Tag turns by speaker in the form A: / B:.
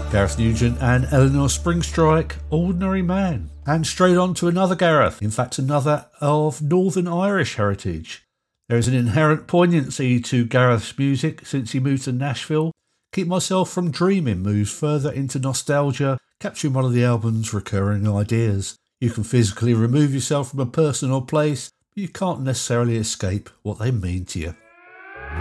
A: Gareth Nugent and Eleanor Springstrike, Ordinary Man. And straight on to another Gareth, in fact another of Northern Irish heritage. There is an inherent poignancy to Gareth's music since he moved to Nashville. Keep Myself From Dreaming moves further into nostalgia, capturing one of the album's recurring ideas. You can physically remove yourself from a person or place, but you can't necessarily escape what they mean to you.